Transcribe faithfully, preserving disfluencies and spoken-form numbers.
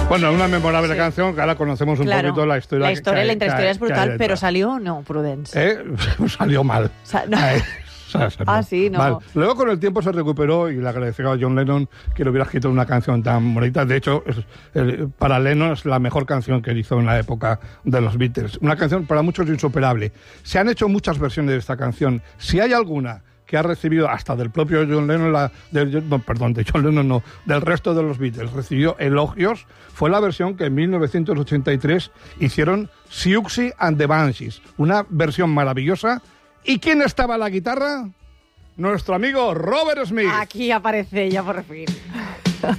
Bueno, una memorable sí. canción que ahora conocemos un claro, poquito la historia. La historia, que, la intrahistoria que, es brutal, que pero salió o no, Prudence. ¿Eh? Salió mal. Sa no. eh, salió ah, sí, no. Mal. Luego con el tiempo se recuperó y le agradeció a John Lennon que le hubiera escrito una canción tan bonita. De hecho, es, el, para Lennon es la mejor canción que él hizo en la época de los Beatles. Una canción para muchos insuperable. Se han hecho muchas versiones de esta canción. Si hay alguna que ha recibido hasta del propio John Lennon, la, de, no, perdón, de John Lennon no, del resto de los Beatles, recibió elogios, fue la versión que en mil novecientos ochenta y tres hicieron Siouxsie and the Banshees, una versión maravillosa. ¿Y quién estaba a la guitarra? Nuestro amigo Robert Smith. Aquí aparece ella por fin.